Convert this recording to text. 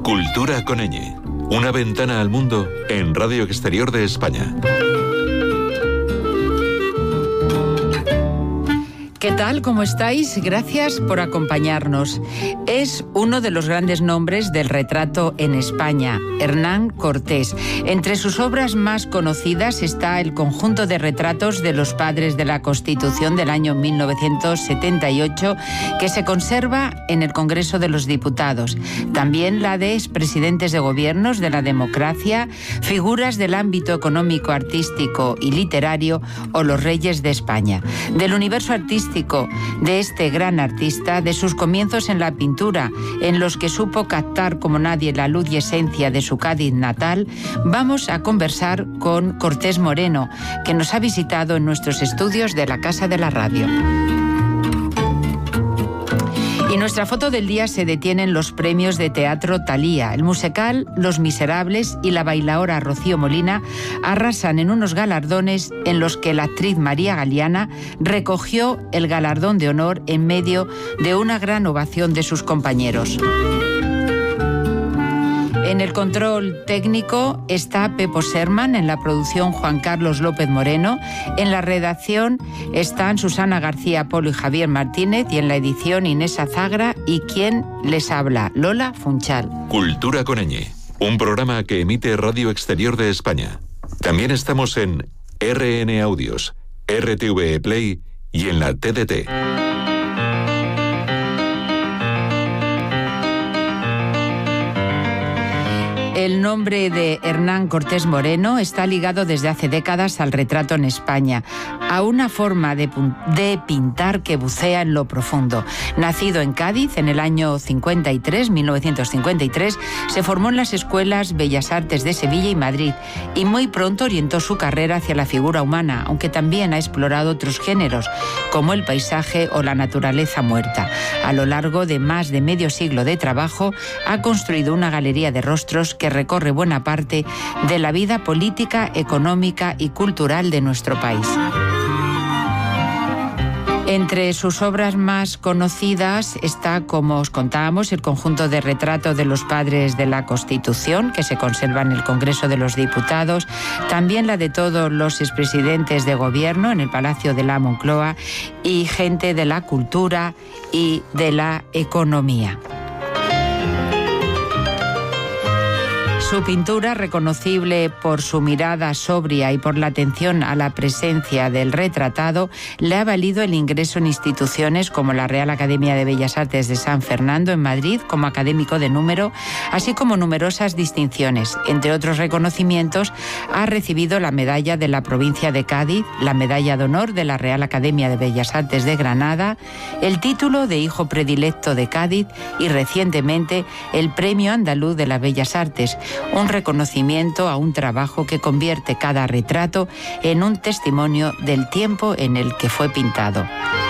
Cultura con ñ. Una ventana al mundo en Radio Exterior de España. ¿Qué tal? ¿Cómo estáis? Gracias por acompañarnos. Es uno de los grandes nombres del retrato en España, Hernán Cortés. Entre sus obras más conocidas está el conjunto de retratos de los padres de la Constitución del año 1978, que se conserva en el Congreso de los Diputados. También la de expresidentes de gobiernos de la democracia, figuras del ámbito económico, artístico y literario o los reyes de España. Del universo artístico de este gran artista, de sus comienzos en la pintura, en los que supo captar como nadie la luz y esencia de su Cádiz natal, vamos a conversar con Cortés Moreno, que nos ha visitado en nuestros estudios de la Casa de la Radio. Y nuestra foto del día se detiene en los premios de teatro Thalía. El musical Los Miserables y la bailaora Rocío Molina arrasan en unos galardones en los que la actriz María Galeana recogió el galardón de honor en medio de una gran ovación de sus compañeros. En el control técnico está Pepo Serman, en la producción Juan Carlos López Moreno, en la redacción están Susana García Polo y Javier Martínez, y en la edición Inés Azagra y quien les habla, Lola Funchal. Cultura con ñ, un programa que emite Radio Exterior de España. También estamos en RN Audios, RTV Play y en la TDT. El nombre de Hernán Cortés Moreno está ligado desde hace décadas al retrato en España, a una forma de pintar que bucea en lo profundo. Nacido en Cádiz en el año 1953, se formó en las escuelas Bellas Artes de Sevilla y Madrid y muy pronto orientó su carrera hacia la figura humana, aunque también ha explorado otros géneros, como el paisaje o la naturaleza muerta. A lo largo de más de medio siglo de trabajo, ha construido una galería de rostros que recorre buena parte de la vida política, económica y cultural de nuestro país. Entre sus obras más conocidas está, como os contábamos, el conjunto de retratos de los padres de la Constitución, que se conserva en el Congreso de los Diputados, también la de todos los expresidentes de gobierno en el Palacio de la Moncloa y gente de la cultura y de la economía. Su pintura, reconocible por su mirada sobria y por la atención a la presencia del retratado, le ha valido el ingreso en instituciones como la Real Academia de Bellas Artes de San Fernando en Madrid como académico de número, así como numerosas distinciones. Entre otros reconocimientos, ha recibido la medalla de la provincia de Cádiz, la medalla de honor de la Real Academia de Bellas Artes de Granada, el título de hijo predilecto de Cádiz y recientemente el Premio Andaluz de las Bellas Artes, un reconocimiento a un trabajo que convierte cada retrato en un testimonio del tiempo en el que fue pintado.